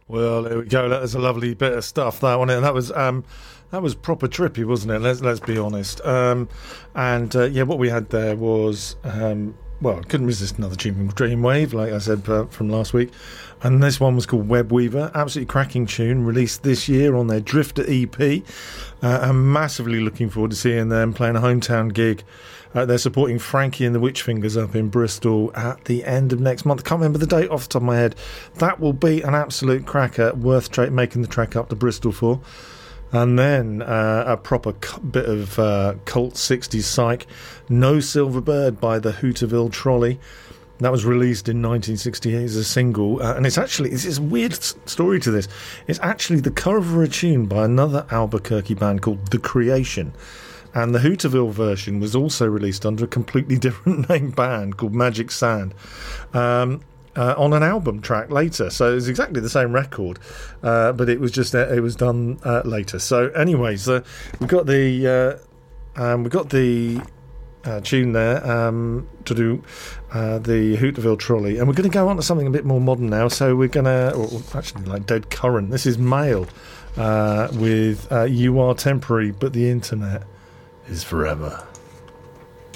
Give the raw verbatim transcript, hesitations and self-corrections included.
Well, there we go. That was a lovely bit of stuff, that one. And that was um, that was proper trippy, wasn't it? Let's let's be honest. Um, and uh, yeah, what we had there was um, well, couldn't resist another tune from Dreamwave, like I said uh, from last week. And this one was called Web Weaver, absolutely cracking tune, released this year on their Drifter E P. Uh, I'm massively looking forward to seeing them playing a hometown gig. Uh, they're supporting Frankie and the Witchfingers up in Bristol at the end of next month. I can't remember the date off the top of my head. That will be an absolute cracker, worth tra- making the trek up to Bristol for. And then uh, a proper cu- bit of uh, cult sixties psych, No Silver Bird by the Hooterville Trolley. That was released in nineteen sixty-eight as a single, uh, and it's actually, it's, it's a weird story to this. It's actually the cover of a tune by another Albuquerque band called The Creation. And the Hooterville version was also released under a completely different name band called Magic Sand um, uh, on an album track later. So it was exactly the same record, uh, but it was just uh, it was done uh, later. So, anyways, uh, we got the uh, um, we got the uh, tune there um, to do uh, the Hooterville Trolley, and we're going to go on to something a bit more modern now. So we're going to, or actually, like dead current. This is Male uh, with uh, "You Are Temporary, But the Internet Is Forever."